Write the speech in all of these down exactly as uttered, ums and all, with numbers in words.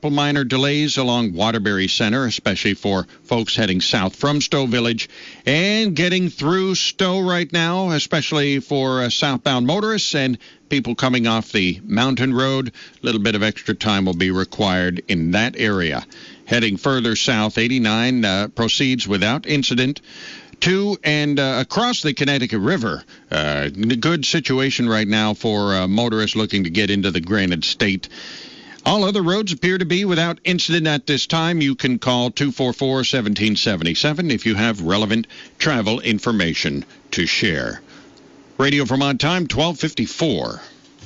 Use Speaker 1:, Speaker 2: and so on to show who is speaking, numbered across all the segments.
Speaker 1: couple minor delays along Waterbury Center, especially for folks heading south from Stowe Village. And getting through Stowe right now, especially for uh, southbound motorists and people coming off the mountain road. A little bit of extra time will be required in that area. Heading further south, eighty-nine uh, proceeds without incident. To and uh, across the Connecticut River. Uh, good situation right now for uh, motorists looking to get into the Granite State. All other roads appear to be without incident at this time. You can call two four four, one seven seven seven if you have relevant travel information to share. Radio Vermont time, twelve fifty-four.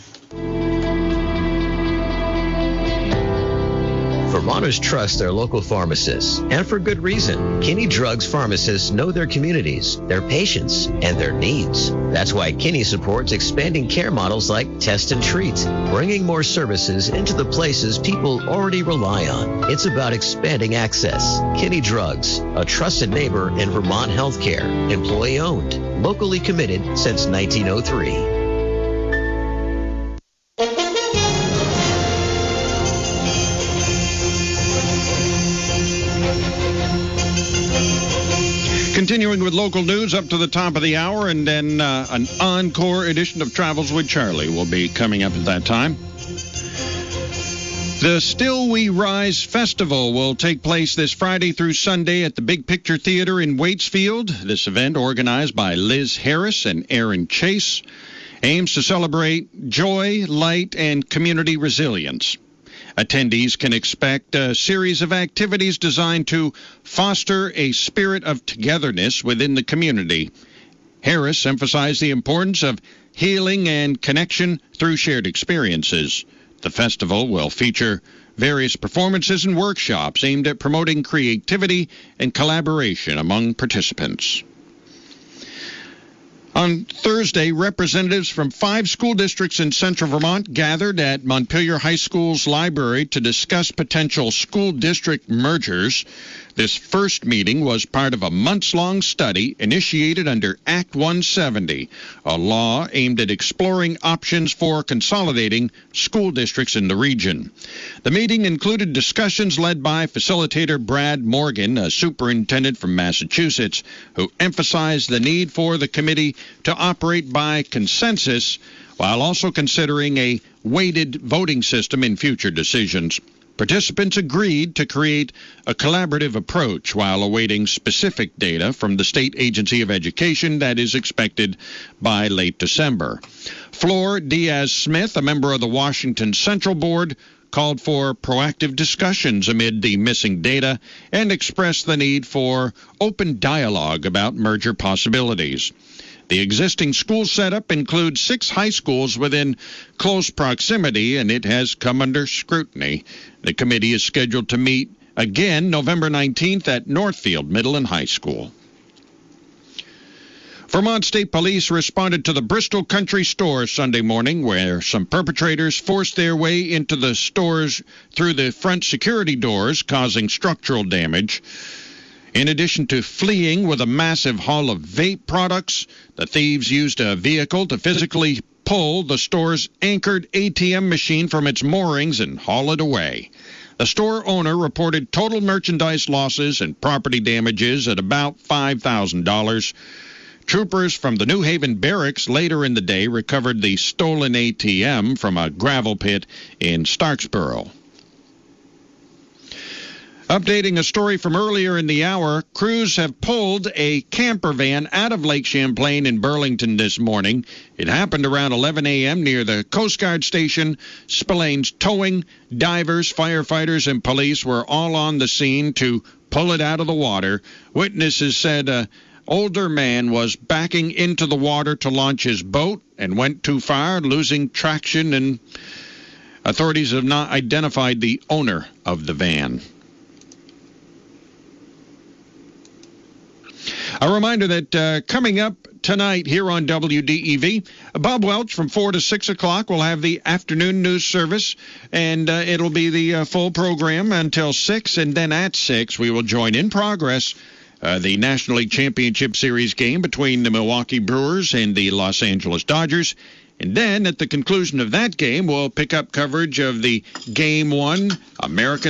Speaker 2: Vermonters trust their local pharmacists, and for good reason. Kinney Drugs pharmacists know their communities, their patients, and their needs. That's why Kinney supports expanding care models like Test and Treat, bringing more services into the places people already rely on. It's about expanding access. Kinney Drugs, a trusted neighbor in Vermont healthcare, employee-owned, locally committed since nineteen oh three.
Speaker 1: Continuing with local news up to the top of the hour, and then uh, an encore edition of Travels with Charlie will be coming up at that time. The Still We Rise Festival will take place this Friday through Sunday at the Big Picture Theater in Waitsfield. This event, organized by Liz Harris and Aaron Chase, aims to celebrate joy, light, and community resilience. Attendees can expect a series of activities designed to foster a spirit of togetherness within the community. Harris emphasized the importance of healing and connection through shared experiences. The festival will feature various performances and workshops aimed at promoting creativity and collaboration among participants. On Thursday, representatives from five school districts in central Vermont gathered at Montpelier High School's library to discuss potential school district mergers. This first meeting was part of a months-long study initiated under Act one seventy, a law aimed at exploring options for consolidating school districts in the region. The meeting included discussions led by facilitator Brad Morgan, a superintendent from Massachusetts, who emphasized the need for the committee to operate by consensus while also considering a weighted voting system in future decisions. Participants agreed to create a collaborative approach while awaiting specific data from the State Agency of Education that is expected by late December. Flor Diaz-Smith, a member of the Washington Central Board, called for proactive discussions amid the missing data and expressed the need for open dialogue about merger possibilities. The existing school setup includes six high schools within close proximity, and it has come under scrutiny. The committee is scheduled to meet again November nineteenth at Northfield Middle and High School. Vermont State Police responded to the Bristol Country Store Sunday morning, where some perpetrators forced their way into the stores through the front security doors, causing structural damage. In addition to fleeing with a massive haul of vape products, the thieves used a vehicle to physically pull the store's anchored A T M machine from its moorings and haul it away. The store owner reported total merchandise losses and property damages at about five thousand dollars. Troopers from the New Haven Barracks later in the day recovered the stolen A T M from a gravel pit in Starksboro. Updating a story from earlier in the hour, crews have pulled a camper van out of Lake Champlain in Burlington this morning. It happened around eleven a.m. near the Coast Guard station. Spillane's towing, divers, firefighters, and police were all on the scene to pull it out of the water. Witnesses said an older man was backing into the water to launch his boat and went too far, losing traction, and authorities have not identified the owner of the van. A reminder that uh, coming up tonight here on W D E V, Bob Welch from four to six o'clock will have the afternoon news service, and uh, it'll be the uh, full program until six, and then at six we will join In Progress uh, the National League Championship Series game between the Milwaukee Brewers and the Los Angeles Dodgers. And then at the conclusion of that game, we'll pick up coverage of the Game one American